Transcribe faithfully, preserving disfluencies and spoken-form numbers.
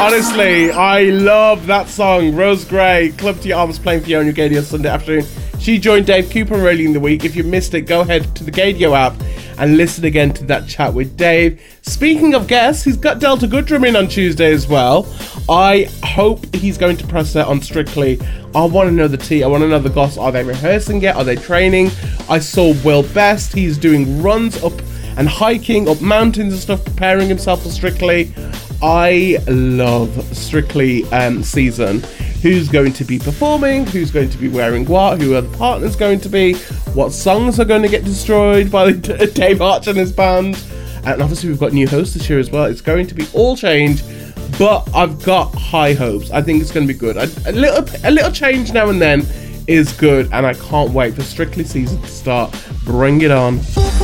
Honestly, I love that song. Rose Gray, Club to Your Arms, playing for you on your Gadio Sunday afternoon. She joined Dave Cooper early in the week. If you missed it, go ahead to the Gadio app and listen again to that chat with Dave. Speaking of guests, he's got Delta Goodrum in on Tuesday as well. I hope he's going to press that on Strictly. I want to know the tea. I want to know the goss. Are they rehearsing yet? Are they training? I saw Will Best. He's doing runs up and hiking up mountains and stuff, preparing himself for Strictly. I love Strictly um, season. Who's going to be performing? Who's going to be wearing what? Who are the partners going to be? What songs are going to get destroyed by Dave Arch and his band? And obviously we've got new hosts this year as well. It's going to be all change, but I've got high hopes. I think it's going to be good. A, a little, a little change now and then is good, and I can't wait for Strictly season to start. Bring it on.